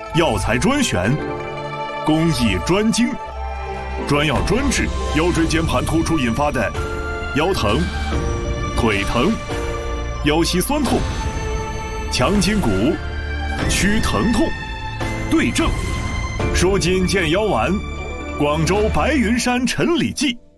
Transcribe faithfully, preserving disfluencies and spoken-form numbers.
药材专选，工艺专精，专药专治腰椎间盘突出引发的腰疼、腿疼、腰膝酸痛、强筋骨、屈疼痛，对症。舒筋健腰丸，广州白云山陈李记。